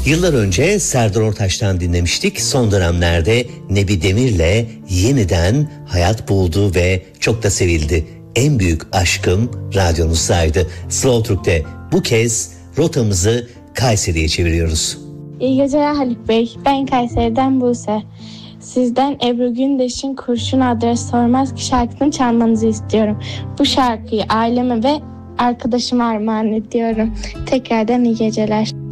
Yıllar önce Serdar Ortaç'tan dinlemiştik. Son dönemlerde Nebi Demir'le yeniden hayat buldu ve çok da sevildi. En büyük aşkım radyonuzdaydı. Slow Türk'te bu kez rotamızı Kayseri'ye çeviriyoruz. İyi geceler Haluk Bey. Ben Kayseri'den Buse. Sizden Ebru Gündeş'in Kurşun Adres Sormaz Ki şarkısını çalmanızı istiyorum. Bu şarkıyı aileme ve arkadaşıma armağan ediyorum. Tekrardan iyi geceler.